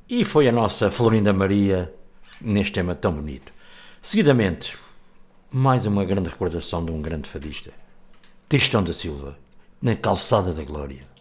E foi a nossa Florinda Maria neste tema tão bonito. Seguidamente, mais uma grande recordação de um grande fadista. Tristão da Silva, na Calçada da Glória.